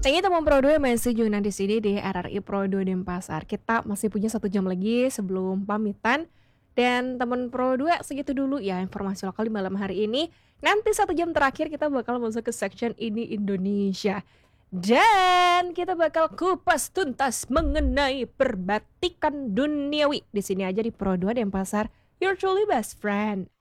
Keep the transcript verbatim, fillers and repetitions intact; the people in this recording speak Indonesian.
Thank you teman Pro dua yang masih joinan di sini di R R I Pro dua Denpasar. Kita masih punya satu jam lagi sebelum pamitan. Dan teman Pro dua segitu dulu ya informasi lokal di malam hari ini. Nanti satu jam terakhir kita bakal masuk ke section Ini Indonesia. Dan kita bakal kupas tuntas mengenai perbatikan duniawi. Di sini aja di Pro dua Denpasar, your truly best friend.